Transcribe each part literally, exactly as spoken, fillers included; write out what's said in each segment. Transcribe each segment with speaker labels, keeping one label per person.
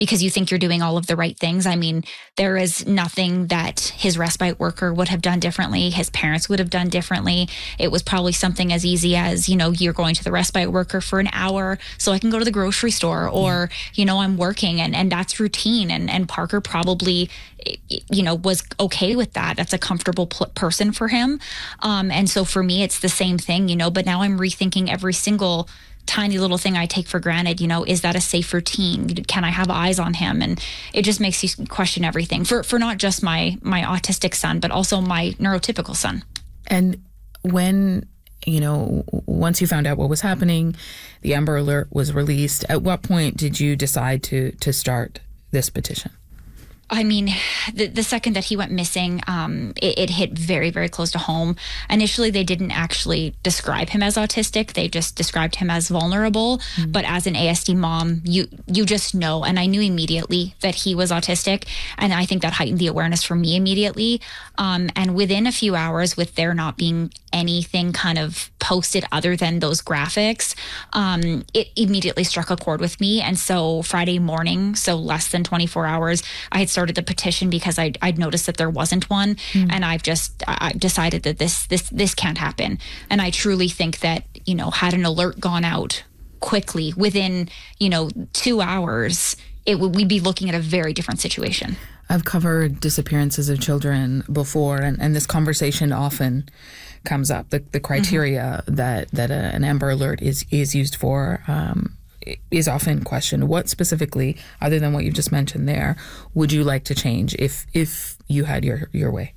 Speaker 1: because you think you're doing all of the right things. I mean, there is nothing that his respite worker would have done differently. His parents would have done differently. It was probably something as easy as, you know, you're going to the respite worker for an hour so I can go to the grocery store, or, you know, I'm working, and, and that's routine. And, and Parker probably, you know, was okay with that. That's a comfortable pl- person for him. Um, and so for me, it's the same thing, you know, but now I'm rethinking every single tiny little thing I take for granted. You know, is that a safe routine? Can I have eyes on him? And it just makes you question everything for, for not just my, my autistic son, but also my neurotypical son.
Speaker 2: And when, you know, once you found out what was happening, the Amber Alert was released, at what point did you decide to, to start this petition?
Speaker 1: I mean, the, the second that he went missing, um, it, it hit very, very close to home. Initially, they didn't actually describe him as autistic. They just described him as vulnerable. Mm-hmm. But as an A S D mom, you you just know. And I knew immediately that he was autistic. And I think that heightened the awareness for me immediately. Um, and within a few hours, with there not being anything kind of posted other than those graphics, um, it immediately struck a chord with me. And so Friday morning, so less than twenty-four hours, I had started the petition because I'd, I'd noticed that there wasn't one. Mm. And I've just I decided that this this this can't happen. And I truly think that, you know, had an alert gone out quickly within, you know, two hours, it would we'd be looking at a very different situation.
Speaker 2: I've covered disappearances of children before, and, and this conversation often comes up. The, the criteria mm-hmm. that, that a, an Amber Alert is, is used for um, is often questioned. What specifically, other than what you've just mentioned there, would you like to change if if you had your, your way?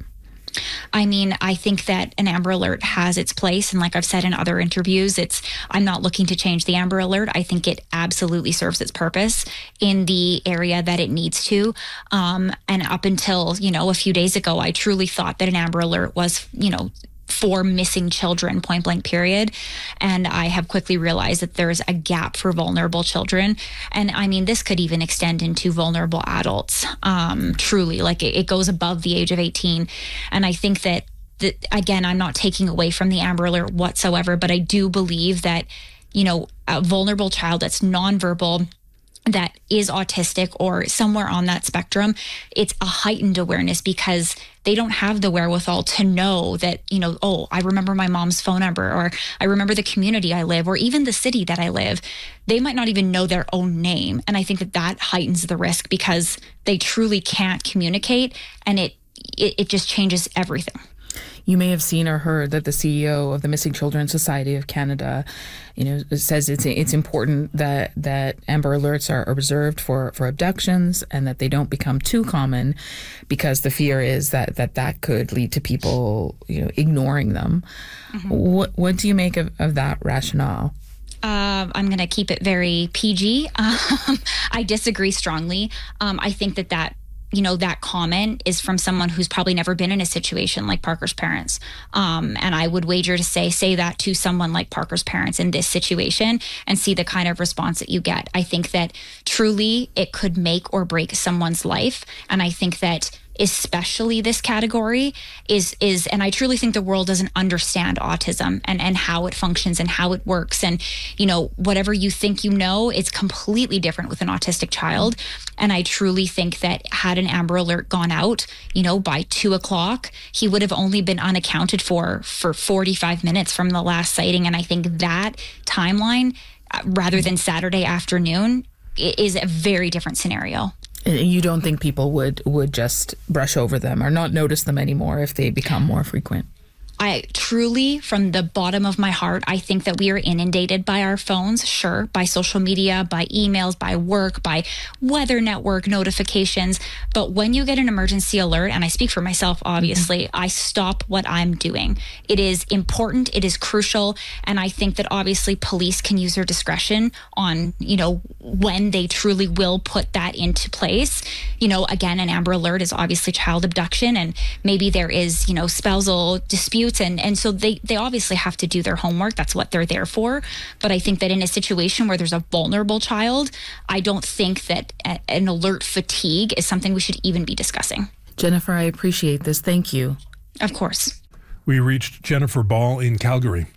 Speaker 1: I mean, I think that an Amber Alert has its place. And like I've said in other interviews, it's I'm not looking to change the Amber Alert. I think it absolutely serves its purpose in the area that it needs to. Um, and up until, you know, a few days ago, I truly thought that an Amber Alert was, you know, for missing children, point blank period. And I have quickly realized that there's a gap for vulnerable children. And I mean, this could even extend into vulnerable adults, um, truly, like it, it goes above the age of eighteen. And I think that, that, again, I'm not taking away from the Amber Alert whatsoever, but I do believe that, you know, a vulnerable child that's nonverbal, that is autistic or somewhere on that spectrum, it's a heightened awareness because they don't have the wherewithal to know that, you know, oh, I remember my mom's phone number, or I remember the community I live, or even the city that I live. They might not even know their own name. And I think that that heightens the risk because they truly can't communicate, and it it, it just changes everything.
Speaker 2: You may have seen or heard that the C E O of the Missing Children Society of Canada, you know, says it's it's important that that Amber Alerts are, are reserved for, for abductions and that they don't become too common, because the fear is that that, that could lead to people, you know, ignoring them. Mm-hmm. What what do you make of, of that rationale?
Speaker 1: Uh, I'm going to keep it very P G. Um, I disagree strongly. Um, I think that that you know, that comment is from someone who's probably never been in a situation like Parker's parents. Um, and I would wager to say, say that to someone like Parker's parents in this situation and see the kind of response that you get. I think that truly it could make or break someone's life. And I think that especially this category is, is, and I truly think the world doesn't understand autism and, and how it functions and how it works. And, you know, whatever you think you know, it's completely different with an autistic child. And I truly think that had an Amber Alert gone out, you know, by two o'clock, he would have only been unaccounted for for forty-five minutes from the last sighting. And I think that timeline, uh, rather than Saturday afternoon, is a very different scenario.
Speaker 2: You don't think people would, would just brush over them or not notice them anymore if they become more frequent?
Speaker 1: I truly, from the bottom of my heart, I think that we are inundated by our phones, sure, by social media, by emails, by work, by weather network notifications. But when you get an emergency alert, and I speak for myself, obviously, mm-hmm. I stop what I'm doing. It is important. It is crucial. And I think that obviously police can use their discretion on, you know, when they truly will put that into place. You know, again, an Amber Alert is obviously child abduction, and maybe there is, you know, spousal dispute. And, and so they, they obviously have to do their homework. That's what they're there for. But I think that in a situation where there's a vulnerable child, I don't think that a, an alert fatigue is something we should even be discussing.
Speaker 2: Jennifer, I appreciate this. Thank you.
Speaker 1: Of course.
Speaker 3: We reached Jennifer Ball in Calgary.